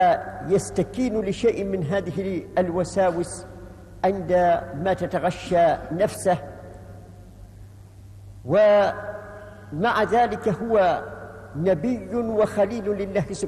يستكين لشيء من هذه الوساوس عندما تتغشى نفسه، ومع ذلك هو نبي وخليل لله سبحانه